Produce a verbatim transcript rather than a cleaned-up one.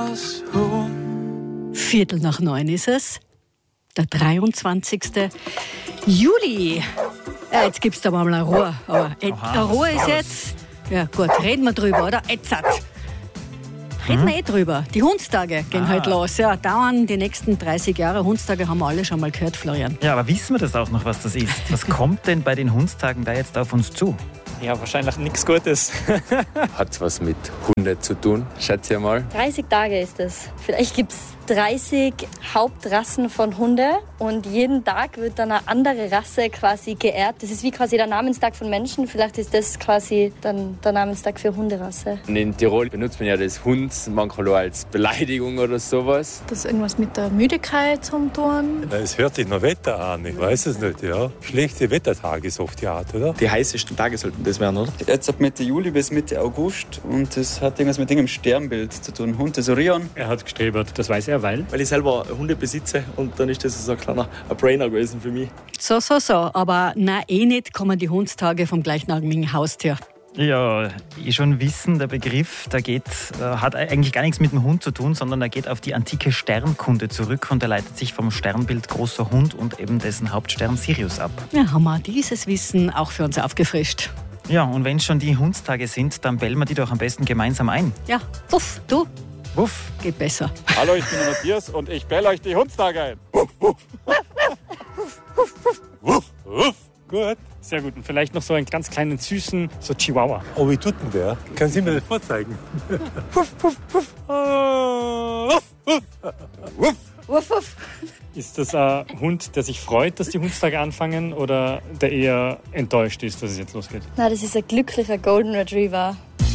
das Huhn. Viertel nach neun ist es. Der dreiundzwanzigsten Juli. Ja, jetzt gibt's da mal eine Ruhe. Aber eine Ruhe ist jetzt... Ja gut, reden wir drüber, oder? Jetzt. Reden wir eh drüber. Die Hundstage gehen Ah. halt los. Ja, dauern die nächsten dreißig Jahre. Hundstage haben wir alle schon mal gehört, Florian. Ja, aber wissen wir das auch noch, was das ist? Was kommt denn bei den Hundstagen da jetzt auf uns zu? Ja, wahrscheinlich nichts Gutes. Hat was mit Hunden zu tun, schätze ich mal. dreißig Tage ist es. Vielleicht gibt es dreißig Hauptrassen von Hunden und jeden Tag wird dann eine andere Rasse quasi geehrt. Das ist wie quasi der Namenstag von Menschen. Vielleicht ist das quasi dann der Namenstag für Hunderasse. Und in Tirol benutzt man ja das Hund manchmal auch als Beleidigung oder sowas. Das ist irgendwas mit der Müdigkeit zum Tun. Es hört sich nach Wetter an, ich weiß es nicht, ja. Schlechte Wettertage ist oft die Art, oder? Die heißesten Tage sollten das werden, oder? Jetzt ab Mitte Juli bis Mitte August und das hat irgendwas mit dem Sternbild zu tun. Hund ist Orion. Er hat gestrebert, das weiß er, weil? Weil ich selber Hunde besitze und dann ist das so ein kleiner Brainer gewesen für mich. So, so, so. Aber nein, eh nicht kommen die Hundstage vom gleichnamigen Haustier. Ja, eh schon wissen, der Begriff, der geht, äh, hat eigentlich gar nichts mit dem Hund zu tun, sondern er geht auf die antike Sternkunde zurück und er leitet sich vom Sternbild großer Hund und eben dessen Hauptstern Sirius ab. Ja, haben wir dieses Wissen auch für uns aufgefrischt. Ja, und wenn schon die Hundstage sind, dann bellen wir die doch am besten gemeinsam ein. Ja, wuff, du, Wuff. geht besser. Hallo, ich bin der Matthias und ich bell euch die Hundstage ein. Wuff, wuff. Wuff, wuff. Gut. Sehr gut. Und vielleicht noch so einen ganz kleinen, süßen, so Chihuahua. Oh, wie tut denn der? Können Sie mir das vorzeigen? Wuff, wuff, wuff. Oh, wuff, wuff. Wuff. Wuff, wuff. Ist das ein Hund, der sich freut, dass die Hundstage anfangen oder der eher enttäuscht ist, dass es jetzt losgeht? Na, das ist ein glücklicher Golden Retriever.